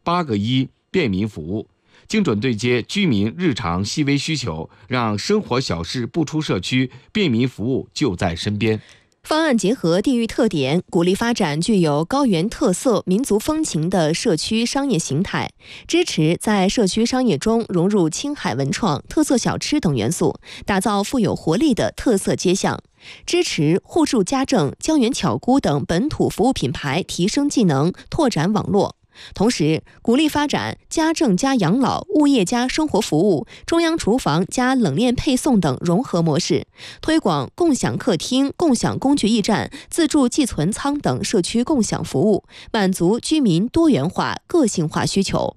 8个1便民服务，精准对接居民日常细微需求，让生活小事不出社区，便民服务就在身边。 方案结合地域特点，鼓励发展具有高原特色、民族风情的社区商业形态，支持在社区商业中融入青海文创、特色小吃等元素，打造富有活力的特色街巷，支持互助家政、江源巧菇等本土服务品牌提升技能、拓展网络。同时，鼓励发展家政加养老、物业加生活服务、中央厨房加冷链配送等融合模式，推广共享客厅、共享工具驿站、自助寄存仓等社区共享服务，满足居民多元化、个性化需求。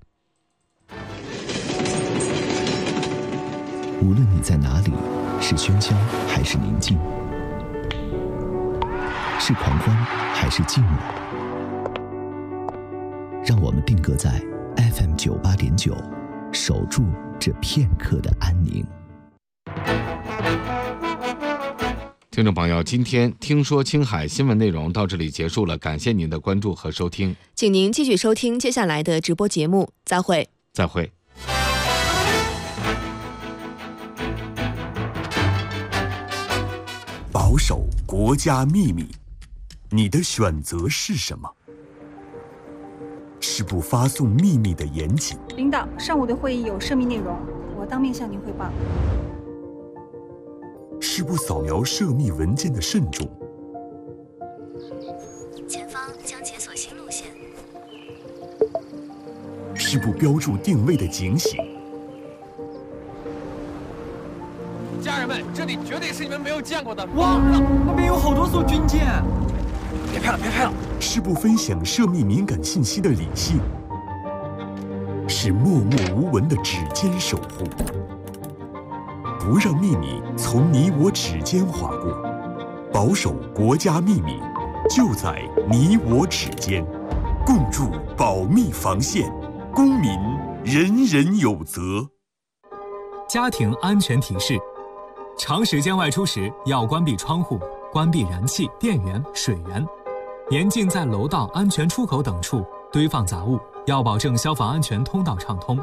无论你在哪里，是喧嚣还是宁静，是狂欢还是静默，让我们定格在 FM 98.9，守住这片刻的安宁。 听众朋友，今天听说青海新闻内容到这里结束了，感谢您的关注和收听， 请您继续收听接下来的直播节目，再会。 再会。 保守国家秘密，你的选择是什么？是不发送秘密的严谨。 领导，上午的会议有涉密内容，我当面向您汇报。 是不扫描涉密文件的慎重。 前方将解锁新路线。 是不标注定位的警醒。 家人们，这里绝对是你们没有见过的。哇，那边有好多艘军舰！别拍了，别拍了！ 是不分享涉密敏感信息的理性，是默默无闻的指尖守护，不让秘密从你我指尖划过，保守国家秘密，就在你我指尖，共筑保密防线，公民人人有责。 家庭安全提示：长时间外出时要关闭窗户，关闭燃气、电源、水源。严禁在楼道、安全出口等处堆放杂物，要保证消防安全通道畅通。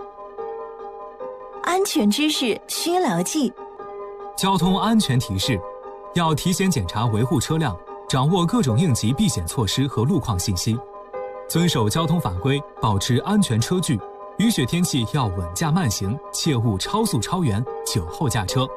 安全知识需牢记。 交通安全提示：要提前检查维护车辆，掌握各种应急避险措施和路况信息，遵守交通法规，保持安全车距。雨雪天气要稳驾慢行，切勿超速超员、酒后驾车。